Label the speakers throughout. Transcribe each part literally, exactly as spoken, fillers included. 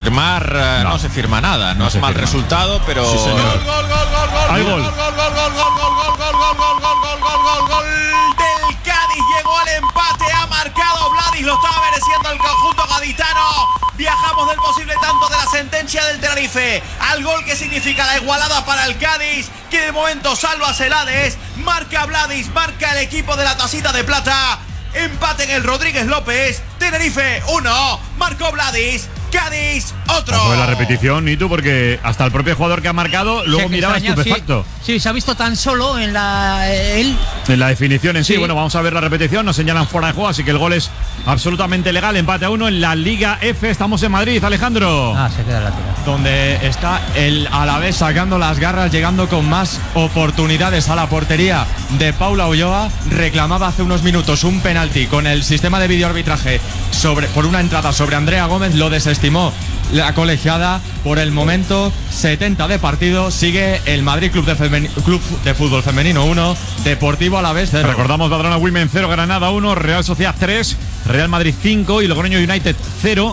Speaker 1: firmar eh, no. no se firma nada, no, no es mal firma. resultado, pero
Speaker 2: sí, señor. Gol, gol, gol, gol, gol,
Speaker 3: hay gol.
Speaker 2: Gol, gol, gol, gol, gol, gol, gol, gol, gol, gol, gol, gol, gol, gol del Cádiz, llegó al empate, ha marcado Vladis, lo estaba mereciendo el conjunto gaditano. Viajamos del posible tanto de la sentencia del Tenerife al gol que significa la igualada para el Cádiz, que de momento salva Celades, marca Vladis, marca el equipo de la tacita de plata. Empate en el Rodríguez López. Tenerife uno, marcó Vladis. Cádiz otro.
Speaker 3: Vamos a ver la repetición, Nitu, porque hasta el propio jugador que ha marcado luego
Speaker 4: sí,
Speaker 3: miraba
Speaker 4: extraña,
Speaker 3: estupefacto.
Speaker 4: Sí, sí, se ha visto tan solo en la él.
Speaker 3: En la definición en sí.
Speaker 4: sí.
Speaker 3: Bueno, vamos a ver la repetición. Nos señalan fuera de juego, así que el gol es absolutamente legal. Empate a uno en la Liga F. Estamos en Madrid, Alejandro.
Speaker 4: Ah, se queda lateral.
Speaker 5: Donde está el Alavés sacando las garras, llegando con más oportunidades a la portería de Paula Ulloa. Reclamaba hace unos minutos un penalti con el sistema de videoarbitraje sobre, por una entrada sobre Andrea Gómez. Lo desestimó la colegiada. Por el momento, setenta de partido. Sigue el Madrid Club de, Femen- Club de Fútbol Femenino uno, Deportivo Alavés cero.
Speaker 3: Recordamos Badalona Women cero, Granada uno, Real Sociedad tres, Real Madrid cinco y Logroño United cero,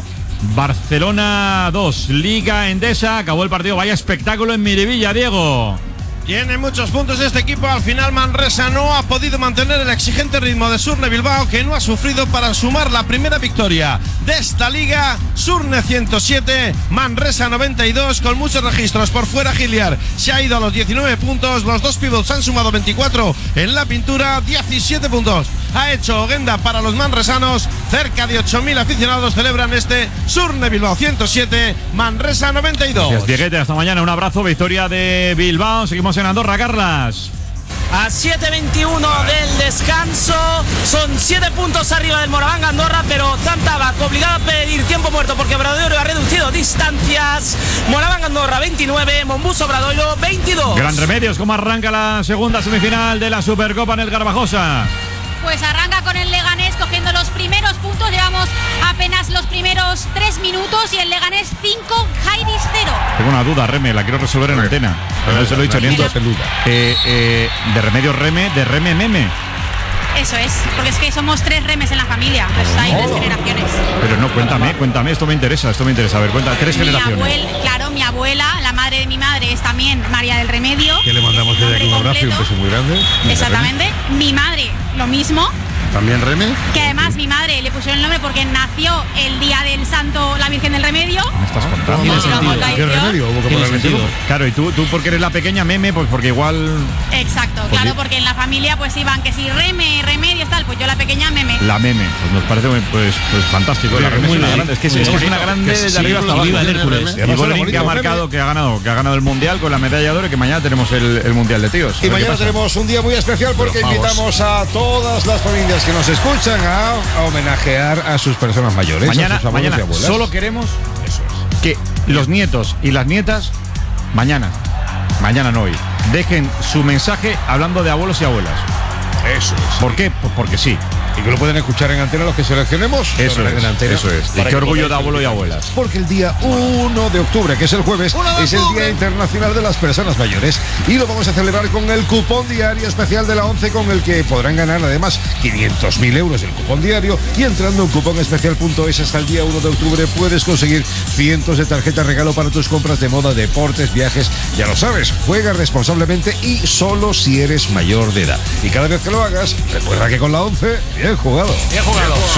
Speaker 3: Barcelona dos. Liga Endesa, acabó el partido. Vaya espectáculo en Miribilla, Diego.
Speaker 2: Tiene muchos puntos este equipo. Al final Manresa no ha podido mantener el exigente ritmo de Surne Bilbao, que no ha sufrido para sumar la primera victoria de esta liga. Surne ciento siete, Manresa noventa y dos, con muchos registros. Por fuera Giliar se ha ido a los diecinueve puntos. Los dos pivots han sumado veinticuatro en la pintura, diecisiete puntos ha hecho Oguenda para los manresanos. Cerca de ocho mil aficionados celebran este Surne Bilbao ciento siete, Manresa noventa y dos.
Speaker 3: Gracias, Dieguete, hasta mañana. Un abrazo, victoria de Bilbao. Seguimos en Andorra, Carlas.
Speaker 6: A siete veintiuno del descanso, son siete puntos arriba del Moraván Andorra, pero Zantabac obligado a pedir tiempo muerto porque Obradoiro ha reducido distancias. Moraván Andorra veintinueve, Monbus Obradoiro veintidós.
Speaker 3: Gran Remedios, ¿cómo arranca la segunda semifinal de la Supercopa en el Garbajosa?
Speaker 7: Pues arranca con el Leganés cogiendo los primeros puntos. Llevamos apenas los primeros tres minutos y el Leganés cinco, Jairis cero.
Speaker 3: Tengo una duda, Reme, la quiero resolver en antena. No se lo he dicho ni antes. Eh, eh, de Remedios Reme, de Reme Meme.
Speaker 7: Eso es, porque es que somos tres remes en la familia, pues hay tres generaciones.
Speaker 3: Pero no, cuéntame, cuéntame, esto me interesa, esto me interesa. A ver, cuenta, tres
Speaker 7: mi
Speaker 3: generaciones.
Speaker 7: Abuel, claro, mi abuela, la madre de mi madre es también María del Remedio.
Speaker 2: Que le mandamos desde aquí un abrazo y un beso muy grande.
Speaker 7: Exactamente. Mi madre, lo mismo.
Speaker 2: ¿También Reme?
Speaker 7: Que además mi madre le pusieron el nombre porque nació el día del santo, la Virgen del Remedio.
Speaker 3: ¿Me estás contando?
Speaker 7: ¿Tiene sentido?
Speaker 2: ¿Qué remedio? ¿Hubo que ponerle sentido?
Speaker 3: Claro, y tú, tú porque eres la pequeña Meme, pues porque igual...
Speaker 7: Exacto, claro, porque en la familia pues iban que si Reme, Remedios, tal, pues yo la pequeña Meme.
Speaker 3: La Meme, pues nos parece pues, pues fantástico. La Reme es una grande, es que es, es una grande desde arriba hasta abajo.
Speaker 4: el Hércules.
Speaker 3: Y Bolín, que ha marcado, que ha ganado, que ha ganado el Mundial con la medalla de oro, y que mañana tenemos el, el Mundial de tíos.
Speaker 8: Y mañana tenemos un día muy especial porque invitamos a todas las familias que nos escuchan a, a homenajear a sus personas mayores,
Speaker 3: mañana,
Speaker 8: a sus abuelos
Speaker 3: mañana
Speaker 8: y abuelas.
Speaker 3: Solo queremos
Speaker 8: Eso es.
Speaker 3: que los nietos y las nietas mañana, mañana no hoy, dejen su mensaje hablando de abuelos y abuelas.
Speaker 8: Eso es.
Speaker 3: ¿Por qué? Pues porque sí.
Speaker 8: Y que lo pueden escuchar en antena los que seleccionemos.
Speaker 3: Eso es,
Speaker 8: en antena,
Speaker 3: eso es. Y qué orgullo de abuelo y abuelas.
Speaker 8: Porque el día uno de octubre, que es el jueves, es el Día Internacional de las Personas Mayores. Y lo vamos a celebrar con el cupón diario especial de la ONCE, con el que podrán ganar además quinientos mil euros el cupón diario. Y entrando en cupón especial punto es hasta el día uno de octubre puedes conseguir cientos de tarjetas regalo para tus compras de moda, deportes, viajes. Ya lo sabes, juega responsablemente y solo si eres mayor de edad. Y cada vez que lo hagas, recuerda que con la ONCE, bien jugado.
Speaker 3: Bien jugado.